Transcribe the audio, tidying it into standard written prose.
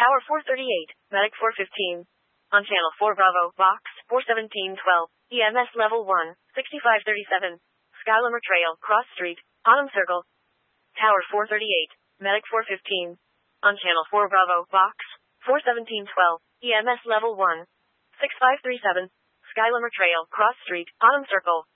Tower 438, Medic 415. On Channel 4 Bravo, Box 41712, EMS Level 1, 6537. Skylamer Trail, Cross Street, Autumn Circle. Tower 438, Medic 415. On Channel 4 Bravo, Box 41712, EMS Level 1, 6537. Skylamer Trail, Cross Street, Autumn Circle.